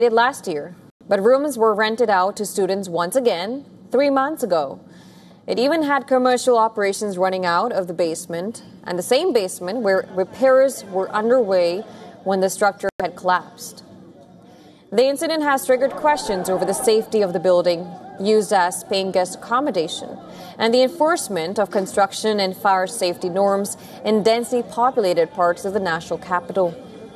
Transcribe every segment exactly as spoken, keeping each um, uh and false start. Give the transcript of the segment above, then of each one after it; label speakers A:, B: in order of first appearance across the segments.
A: last year, but rooms were rented out to students once again three months ago. It even had commercial operations running out of the basement, and the same basement where repairs were underway when the structure had collapsed. The incident has triggered questions over the safety of the building used as paying guest accommodation and the enforcement of construction and fire safety norms in densely populated parts of the national capital.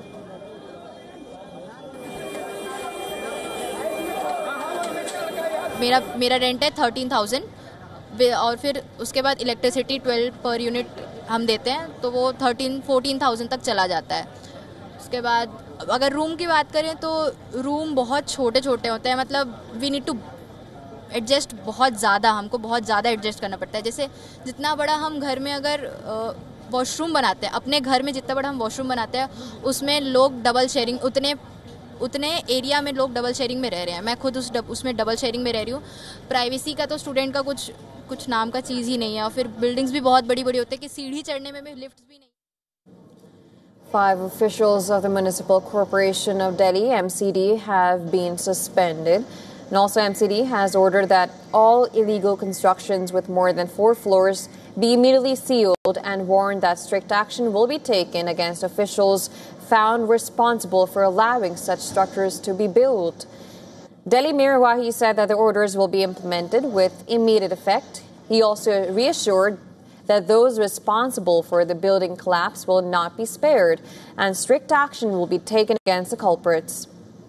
B: मेरा मेरा rent है thirteen thousand और फिर उसके बाद electricity twelve per unit हम देते हैं तो वो थर्टीन फोर्टीन थाउजेंड तक चला जाता है. उसके बाद अगर रूम की बात करें तो रूम बहुत छोटे छोटे होते हैं, मतलब वी नीड टू एडजस्ट बहुत ज़्यादा, हमको बहुत ज़्यादा एडजस्ट करना पड़ता है. जैसे जितना बड़ा हम घर में अगर वॉशरूम बनाते हैं, अपने घर में जितना बड़ा हम वॉशरूम बनाते हैं उसमें लोग डबल शेयरिंग उतने उतने एरिया में लोग डबल शेयरिंग में रह रहे हैं. मैं खुद उस डब, उसमें डबल शेयरिंग में रह रही हूँ. प्राइवेसी का तो स्टूडेंट का कुछ कुछ नाम का चीज़ ही नहीं है. और फिर बिल्डिंग्स भी बहुत बड़ी बड़ी होती है कि सीढ़ी चढ़ने में भी लिफ्ट्स भी नहीं.
A: Five officials of the Municipal Corporation of Delhi, M C D, have been suspended. And also M C D has ordered that all illegal constructions with more than four floors be immediately sealed and warned that strict action will be taken against officials found responsible for allowing such structures to be built. Delhi Mayor Wahi said that the orders will be implemented with immediate effect. He also reassured that those responsible for the building collapse will not be spared and strict action will be taken against the culprits.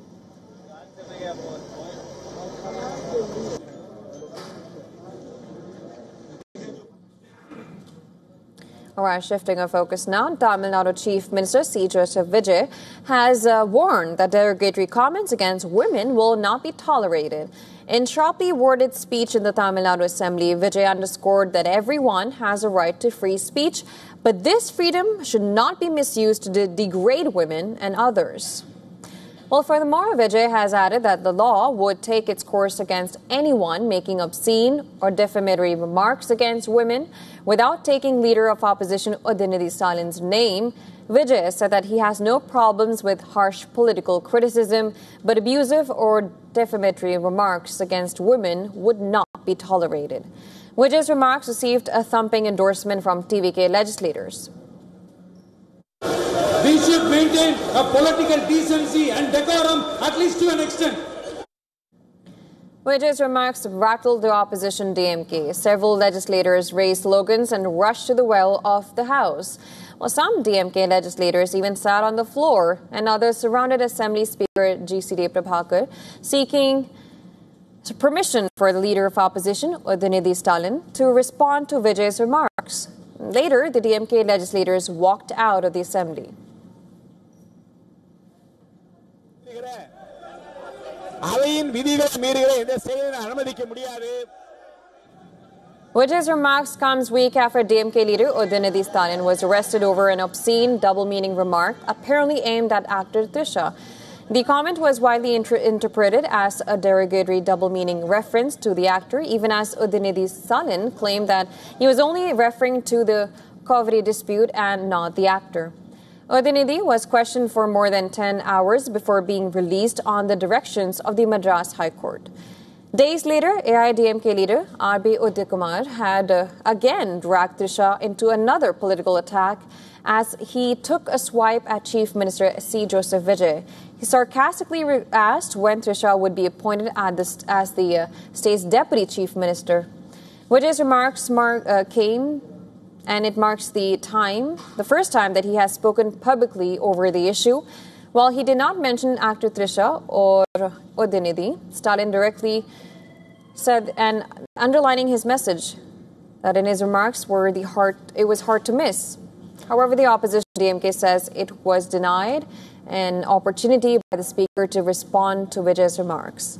A: All right, shifting our focus now, Tamil Nadu Chief Minister C. Joseph Vijay has uh, warned that derogatory comments against women will not be tolerated. In sharply worded speech in the Tamil Nadu Assembly, Vijay underscored that everyone has a right to free speech, but this freedom should not be misused to de- degrade women and others. Well, furthermore, Vijay has added that the law would take its course against anyone making obscene or defamatory remarks against women without taking leader of opposition Udinidhi Stalin's name. Vijay said that he has no problems with harsh political criticism, but abusive or defamatory remarks against women would not be tolerated. Vijay's remarks received a thumping endorsement from T V K legislators.
C: We should maintain a political decency and decorum, at least to an extent.
A: Vijay's remarks rattled the opposition D M K. Several legislators raised slogans and rushed to the well of the House. Well, some D M K legislators even sat on the floor, and others surrounded Assembly Speaker G C D Prabhakar, seeking permission for the leader of opposition, Udinidhi Stalin, to respond to Vijay's remarks. Later, the D M K legislators walked out of the Assembly. Vijay's remarks comes week after D M K leader Udinidhi Stalin was arrested over an obscene, double-meaning remark apparently aimed at actor Trisha. The comment was widely inter- interpreted as a derogatory double-meaning reference to the actor, even as Udinidhi Stalin claimed that he was only referring to the Kaveri dispute and not the actor. Udinidhi was questioned for more than ten hours before being released on the directions of the Madras High Court. Days later, A I A D M K leader R B Udaya Kumar had uh, again dragged Trisha into another political attack as he took a swipe at Chief Minister C. Joseph Vijay. He sarcastically re- asked when Trisha would be appointed at the, as the uh, state's deputy chief minister. Vijay's remarks mar- uh, came and it marks the time, the first time that he has spoken publicly over the issue. While he did not mention actor Trisha or Udinidhi, Stalin directly said, and underlining his message, that in his remarks were the hard, it was hard to miss. However, the opposition D M K says it was denied an opportunity by the speaker to respond to Vijay's remarks.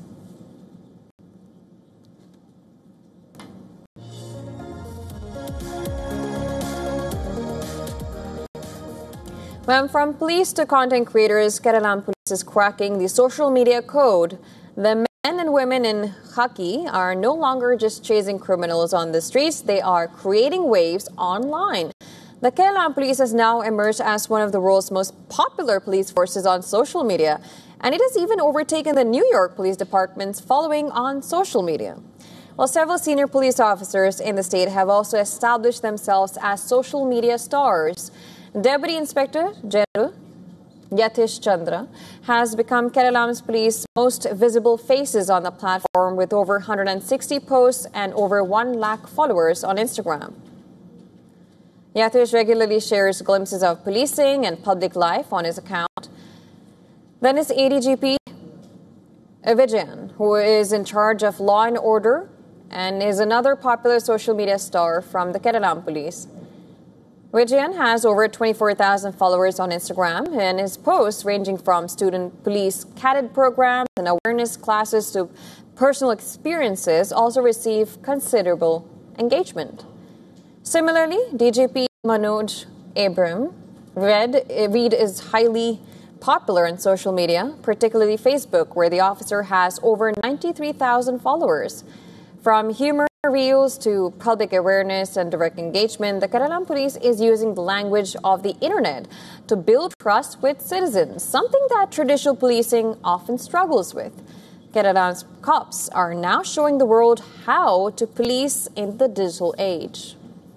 A: Well, from police to content creators, Kerala Police is cracking the social media code. The men and women in Khaki are no longer just chasing criminals on the streets, they are creating waves online. The Kerala Police has now emerged as one of the world's most popular police forces on social media. and it has even overtaken the New York Police Department's following on social media. While several senior police officers in the state have also established themselves as social media stars, Deputy Inspector General Yatish Chandra has become Keralam's police's most visible faces on the platform, with over one hundred sixty posts and over one lakh followers on Instagram. Yatish regularly shares glimpses of policing and public life on his account. Then is A D G P Vijayan, who is in charge of law and order and is another popular social media star from the Keralam Police. Vijayan has over twenty-four thousand followers on Instagram, and his posts, ranging from student police cadet programs and awareness classes to personal experiences, also receive considerable engagement. Similarly, D G P Manoj Abram Reed, Reed is highly popular in social media, particularly Facebook, where the officer has over ninety-three thousand followers. From humor reels to public awareness and direct engagement, the Keralam Police is using the language of the internet to build trust with citizens, something that traditional policing often struggles with. Keralam's cops are now showing the world how to police in the digital age.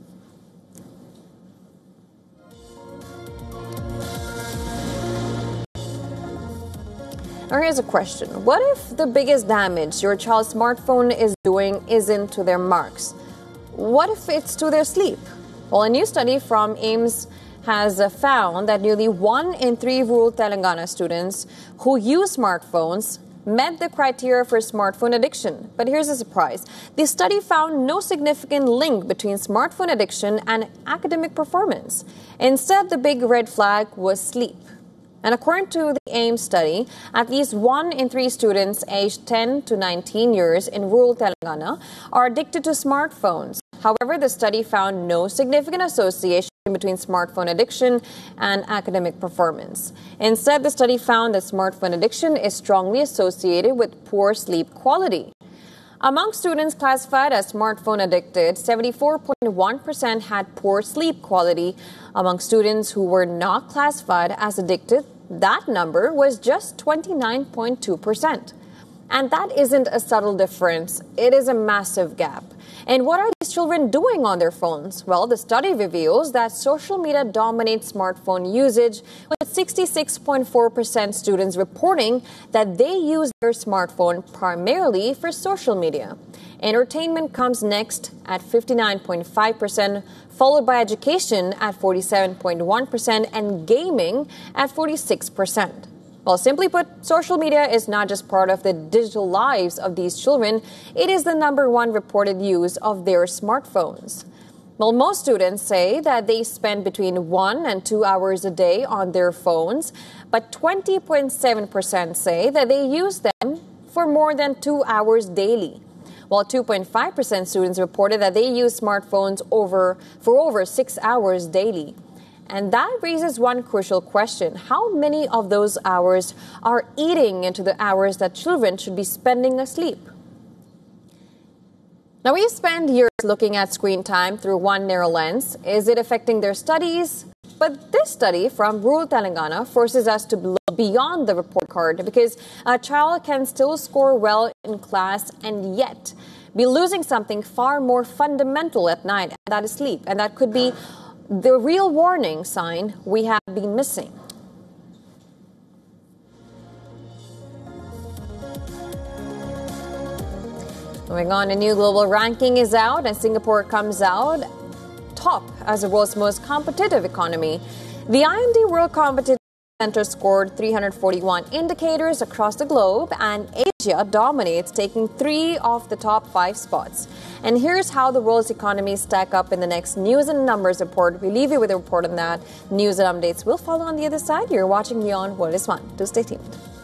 A: Now here's a question. What if the biggest damage your child's smartphone is doing isn't to their marks? What if it's to their sleep? Well, a new study from AIIMS has found that nearly one in three rural Telangana students who use smartphones met the criteria for smartphone addiction. But here's a surprise. The study found no significant link between smartphone addiction and academic performance. Instead, the big red flag was sleep. And according to the AIIMS study, at least one in three students aged ten to nineteen years in rural Telangana are addicted to smartphones. However, the study found no significant association between smartphone addiction and academic performance. Instead, the study found that smartphone addiction is strongly associated with poor sleep quality. Among students classified as smartphone addicted, seventy-four point one percent had poor sleep quality. Among students who were not classified as addicted, that number was just twenty-nine point two percent. And that isn't a subtle difference. It is a massive gap. And what are these children doing on their phones? Well, the study reveals that social media dominates smartphone usage, with sixty-six point four percent students reporting that they use their smartphone primarily for social media. Entertainment comes next at fifty-nine point five percent, followed by education at forty-seven point one percent and gaming at forty-six percent. Well, simply put, social media is not just part of the digital lives of these children, it is the number one reported use of their smartphones. Well, most students say that they spend between one and two hours a day on their phones, but twenty point seven percent say that they use them for more than two hours daily, while two point five percent students reported that they use smartphones over for over six hours daily. And that raises one crucial question. How many of those hours are eating into the hours that children should be spending asleep? Now, we spend years looking at screen time through one narrow lens. Is it affecting their studies? But this study from rural Telangana forces us to look beyond the report card, because a child can still score well in class and yet be losing something far more fundamental at night, and that is sleep. And that could be the real warning sign we have been missing. Moving on, a new global ranking is out, and Singapore comes out top as the world's most competitive economy. The I M D World Competitive Center scored three hundred forty-one indicators across the globe, and Asia dominates, taking three of the top five spots. And here's how the world's economies stack up in the next News and Numbers report. We leave you with a report on that. News and updates will follow on the other side. You're watching Beyond World is One. Do stay tuned.